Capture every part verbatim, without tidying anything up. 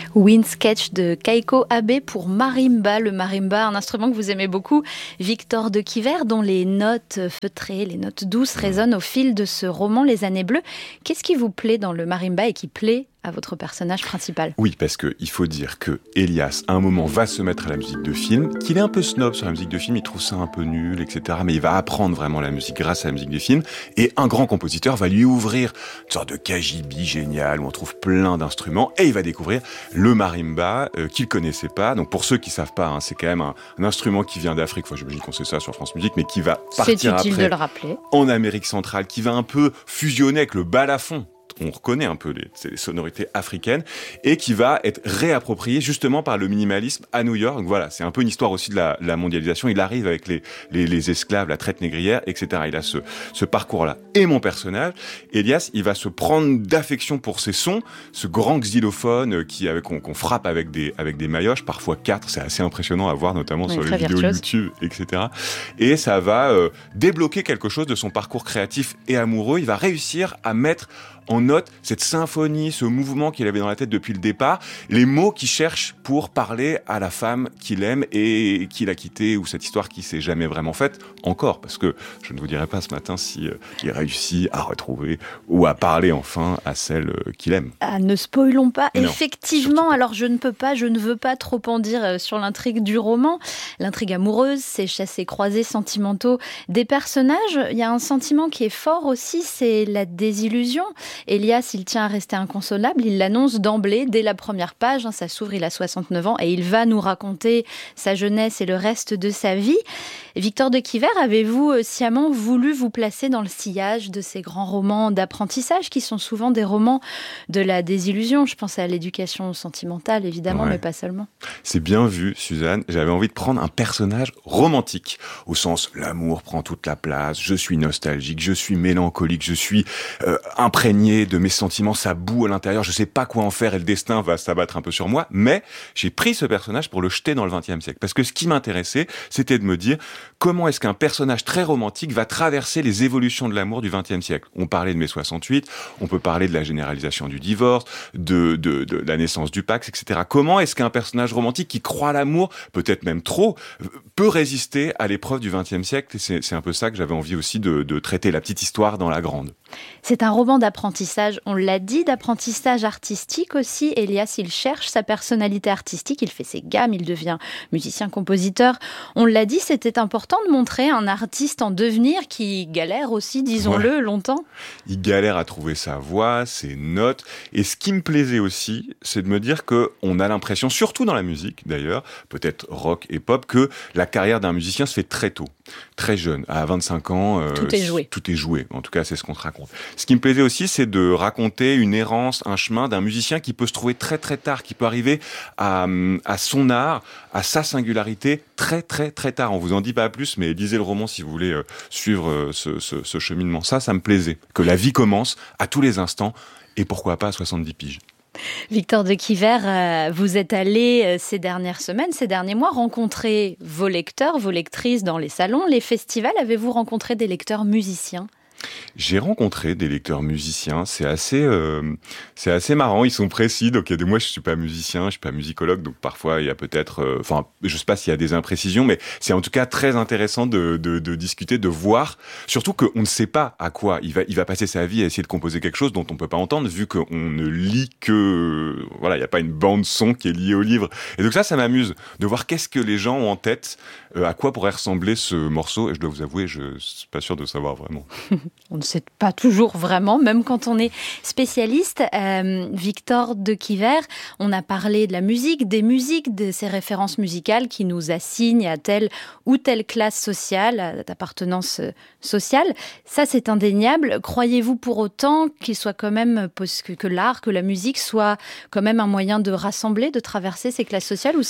Wind Sketch de Keiko Abe pour marimba. Le marimba, un instrument que vous aimez beaucoup, Victor de Quiver, dont les notes feutrées, les notes douces résonnent au fil de ce roman Les Années Bleues. Qu'est-ce qui vous plaît dans le marimba et qui plaît à votre personnage principal? Oui, parce qu'il faut dire que Elias, à un moment, va se mettre à la musique de film, qu'il est un peu snob sur la musique de film, il trouve ça un peu nul, et cetera. Mais il va apprendre vraiment la musique grâce à la musique de film. Et un grand compositeur va lui ouvrir une sorte de cagibi génial où on trouve plein d'instruments. Et il va découvrir le marimba euh, qu'il connaissait pas. Donc pour ceux qui savent pas, hein, c'est quand même un, un instrument qui vient d'Afrique. Enfin, j'imagine qu'on sait ça sur France Musique, mais qui va partir C'est utile après de le rappeler. En Amérique centrale, qui va un peu fusionner avec le balafon. On reconnaît un peu les, les sonorités africaines et qui va être réapproprié justement par le minimalisme à New York. Donc voilà, c'est un peu une histoire aussi de la, la mondialisation. Il arrive avec les, les, les esclaves, la traite négrière, et cetera. Il a ce, ce parcours-là. Et mon personnage, Elias, il va se prendre d'affection pour ses sons, ce grand xylophone qui, avec, qu'on, qu'on frappe avec des, avec des maillotches, parfois quatre. C'est assez impressionnant à voir, notamment oui, sur les vidéos virtuose. YouTube, et cetera. Et ça va euh, débloquer quelque chose de son parcours créatif et amoureux. Il va réussir à mettre en note cette symphonie, ce mouvement qu'il avait dans la tête depuis le départ, les mots qu'il cherche pour parler à la femme qu'il aime et qu'il a quittée, ou cette histoire qui s'est jamais vraiment faite encore, parce que je ne vous dirai pas ce matin si euh, il réussit à retrouver ou à parler enfin à celle euh, qu'il aime. Ah, ne spoilons pas. Non, Effectivement, alors je ne peux pas, je ne veux pas trop en dire sur l'intrigue du roman. L'intrigue amoureuse, ces chassés-croisés sentimentaux des personnages. Il y a un sentiment qui est fort aussi, c'est la désillusion. Elias, il tient à rester inconsolable, il l'annonce d'emblée, dès la première page, hein, ça s'ouvre, il a soixante-neuf ans, et il va nous raconter sa jeunesse et le reste de sa vie. Victor de Quiver, avez-vous euh, sciemment voulu vous placer dans le sillage de ces grands romans d'apprentissage, qui sont souvent des romans de la désillusion? Je pense à l'éducation sentimentale, évidemment, ouais. Mais pas seulement. C'est bien vu, Suzanne. J'avais envie de prendre un personnage romantique, au sens l'amour prend toute la place, je suis nostalgique, je suis mélancolique, je suis euh, imprégné de mes sentiments, ça boue à l'intérieur, je sais pas quoi en faire et le destin va s'abattre un peu sur moi, mais j'ai pris ce personnage pour le jeter dans le vingtième siècle, parce que ce qui m'intéressait, c'était de me dire comment est-ce qu'un personnage très romantique va traverser les évolutions de l'amour du vingtième siècle. On parlait de mai soixante-huit, on peut parler de la généralisation du divorce, de, de, de la naissance du Pax, et cetera. Comment est-ce qu'un personnage romantique qui croit à l'amour, peut-être même trop, peut résister à l'épreuve du vingtième siècle? Et c'est, c'est un peu ça que j'avais envie aussi de, de traiter, la petite histoire dans la grande. C'est un roman d'apprentissage, on l'a dit, d'apprentissage artistique aussi. Elias, il cherche sa personnalité artistique, il fait ses gammes, il devient musicien-compositeur. On l'a dit, c'était important de montrer un artiste en devenir qui galère aussi, disons-le, ouais. longtemps. Il galère à trouver sa voix, ses notes. Et ce qui me plaisait aussi, c'est de me dire qu'on a l'impression, surtout dans la musique d'ailleurs, peut-être rock et pop, que la carrière d'un musicien se fait très tôt, très jeune, à vingt-cinq ans. Euh, tout est joué. Tout est joué, en tout cas c'est ce qu'on te raconte. Ce qui me plaisait aussi, c'est de raconter une errance, un chemin d'un musicien qui peut se trouver très très tard, qui peut arriver à, à son art, à sa singularité très très très tard. On vous en dit pas plus, mais lisez le roman si vous voulez euh, suivre euh, ce, ce, ce cheminement. Ça, ça me plaisait. Que la vie commence à tous les instants, et pourquoi pas à soixante-dix piges. Victor de Quiver, euh, vous êtes allé euh, ces dernières semaines, ces derniers mois, rencontrer vos lecteurs, vos lectrices dans les salons, les festivals. Avez-vous rencontré des lecteurs musiciens ? J'ai rencontré des lecteurs musiciens, c'est assez, euh, c'est assez marrant, ils sont précis, donc il y a des mois je suis pas musicien, je suis pas musicologue, donc parfois il y a peut-être, enfin euh, je sais pas s'il y a des imprécisions, mais c'est en tout cas très intéressant de, de, de discuter, de voir, surtout qu'on ne sait pas à quoi il va, il va passer sa vie à essayer de composer quelque chose dont on peut pas entendre, vu qu'on ne lit que, voilà, il y a pas une bande son qui est liée au livre, et donc ça, ça m'amuse, de voir qu'est-ce que les gens ont en tête, euh, à quoi pourrait ressembler ce morceau, et je dois vous avouer, je suis pas sûr de savoir vraiment. On ne sait pas toujours vraiment, même quand on est spécialiste. Euh, Victor de Quiver, on a parlé de la musique, des musiques, de ces références musicales qui nous assignent à telle ou telle classe sociale, d'appartenance sociale. Ça, c'est indéniable. Croyez-vous pour autant qu'il soit quand même, que l'art, que la musique soit quand même un moyen de rassembler, de traverser ces classes sociales, ou c'est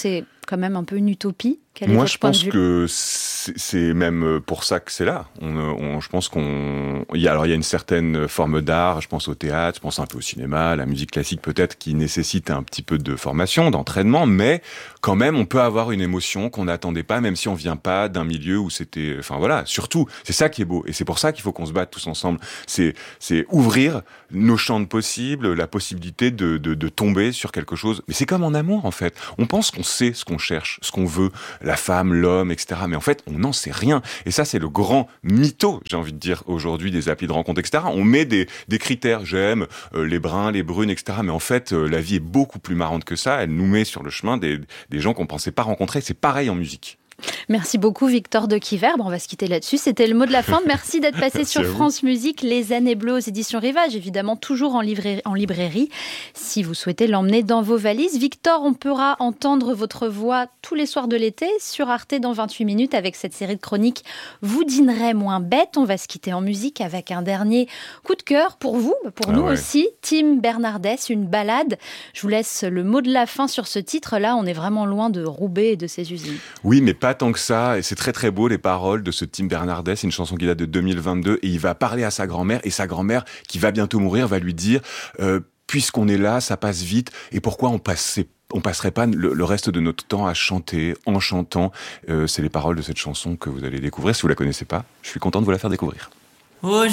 quand même un peu une utopie? Quel est Moi, votre je point de pense vue? que c'est, c'est même pour ça que c'est là. On, on, je pense qu'on, il y a, alors il y a une certaine forme d'art. Je pense au théâtre, je pense un peu au cinéma, à la musique classique peut-être, qui nécessite un petit peu de formation, d'entraînement, mais quand même, on peut avoir une émotion qu'on n'attendait pas, même si on vient pas d'un milieu où c'était, enfin voilà. Surtout, c'est ça qui est beau, et c'est pour ça qu'il faut qu'on se batte tous ensemble. C'est, c'est ouvrir nos champs de possibles, la possibilité de, de, de tomber sur quelque chose. Mais c'est comme en amour en fait. On pense qu'on sait ce qu'on cherche, ce qu'on veut. La femme, l'homme, et cetera. Mais en fait, on n'en sait rien. Et ça, c'est le grand mytho, j'ai envie de dire, aujourd'hui, des applis de rencontre, et cetera. On met des, des critères, j'aime euh, les bruns, les brunes, et cetera. Mais en fait, euh, la vie est beaucoup plus marrante que ça. Elle nous met sur le chemin des, des gens qu'on pensait pas rencontrer. C'est pareil en musique. Merci beaucoup Victor de Quiver. Bon, on va se quitter là-dessus. C'était le mot de la fin. Merci d'être passé sur France Musique. Les Années Bleues aux éditions Rivage, évidemment toujours en, librairie, en librairie. Si vous souhaitez l'emmener dans vos valises. Victor, on pourra entendre votre voix tous les soirs de l'été sur Arte dans vingt-huit minutes avec cette série de chroniques Vous dînerez moins bête. On va se quitter en musique avec un dernier coup de cœur pour vous, pour ah nous ouais. aussi. Tim Bernardès, une balade. Je vous laisse le mot de la fin sur ce titre-là. On est vraiment loin de Roubaix et de ses usines. Oui, mais pas tant que ça, et c'est très très beau les paroles de ce Tim Bernardès, c'est une chanson qui date de deux mille vingt-deux, et il va parler à sa grand-mère, et sa grand-mère, qui va bientôt mourir, va lui dire euh, « Puisqu'on est là, ça passe vite, et pourquoi on passe, on passerait pas le, le reste de notre temps à chanter, en chantant euh, ?» C'est les paroles de cette chanson que vous allez découvrir, si vous la connaissez pas. Je suis content de vous la faire découvrir. Oh,